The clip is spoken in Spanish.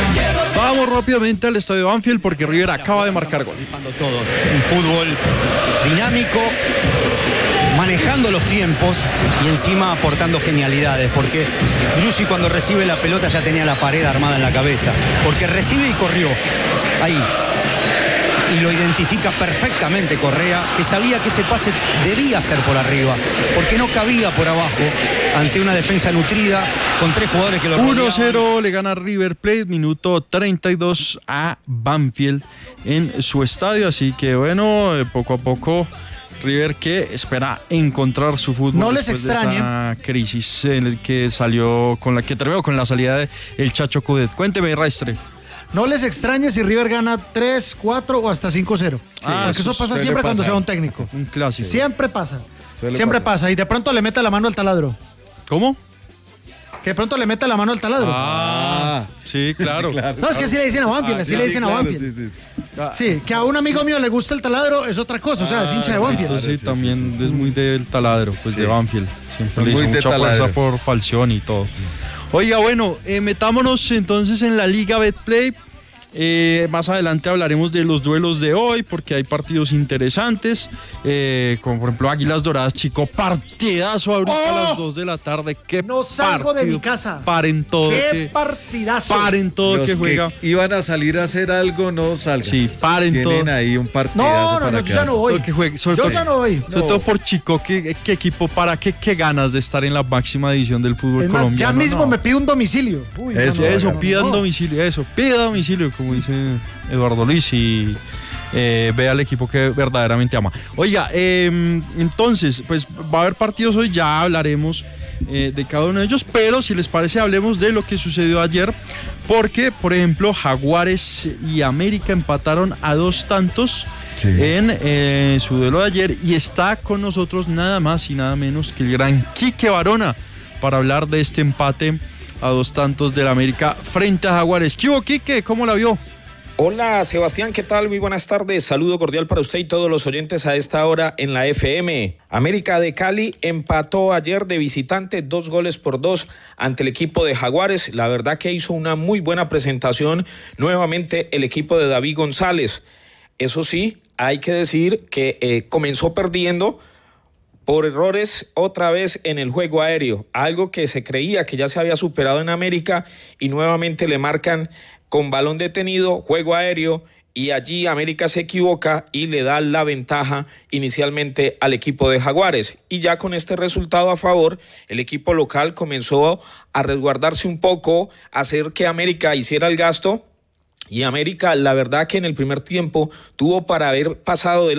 Vamos rápidamente al estadio Banfield porque River acaba de marcar gol. Todos. Un fútbol dinámico, manejando los tiempos y encima aportando genialidades, porque Driussi cuando recibe la pelota ya tenía la pared armada en la cabeza, porque recibe y corrió ahí. Y lo identifica perfectamente Correa, que sabía que ese pase debía ser por arriba, porque no cabía por abajo ante una defensa nutrida con 3 jugadores que lo rodeaban. 1-0 le gana River Plate, minuto 32 a Banfield en su estadio, así que bueno, poco a poco River que espera encontrar su fútbol. No les después extrañe de esa crisis en el que salió, con la que terminó con la salida de el Chacho Coudet. Cuénteme, Raistre. No les extrañe si River gana 3, 4 o hasta 5-0. Porque eso pasa siempre cuando se va un técnico. Un clásico. Siempre pasa. Siempre pasa. Y de pronto le mete la mano al taladro. ¿Cómo? Que de pronto le mete la mano al taladro. Sí, claro. No, es que así le dicen a Banfield, así le dicen a Banfield. Sí, que a un amigo mío le gusta el taladro es otra cosa, o sea, es hincha de Banfield. Sí, también es muy del taladro, pues de Banfield. Siempre le hizo mucha fuerza por Falcioni y todo. Oiga, bueno, metámonos entonces en la Liga Betplay. Más adelante hablaremos de los duelos de hoy porque hay partidos interesantes, como por ejemplo Águilas Doradas, chico, partidazo ahorita a las 2 de la tarde. ¿Qué no salgo partido? De mi casa. Paren todo. ¡Qué partidazo! Paren todo Los que juega. Que iban a salir a hacer algo, no salgan. Sí, paren todo. Tienen ahí un partidazo para yo ya no voy. Que juegue, yo ya no voy. Sobre todo por Chico, ¿qué equipo para qué ganas de estar en la máxima división del fútbol colombiano? Ya mismo me pido un domicilio. Uy, pida domicilio, como dice Eduardo Luis, y ve al equipo que verdaderamente ama. Oiga, entonces, pues va a haber partidos hoy, ya hablaremos de cada uno de ellos, pero si les parece hablemos de lo que sucedió ayer, porque, por ejemplo, Jaguares y América empataron a 2 tantos en su duelo de ayer, y está con nosotros nada más y nada menos que el gran Quique Barona para hablar de este empate a 2 tantos del América frente a Jaguares. ¿Qué hubo, Quique? ¿Cómo la vio? Hola Sebastián, ¿qué tal? Muy buenas tardes, saludo cordial para usted y todos los oyentes a esta hora en la FM. América de Cali empató ayer de visitante 2-2 ante el equipo de Jaguares. La verdad que hizo una muy buena presentación nuevamente el equipo de David González. Eso sí, hay que decir que comenzó perdiendo por errores otra vez en el juego aéreo, algo que se creía que ya se había superado en América, y nuevamente le marcan con balón detenido, juego aéreo, y allí América se equivoca y le da la ventaja inicialmente al equipo de Jaguares. Y ya con este resultado a favor, el equipo local comenzó a resguardarse un poco, a hacer que América hiciera el gasto, y América, la verdad que en el primer tiempo tuvo para haber pasado de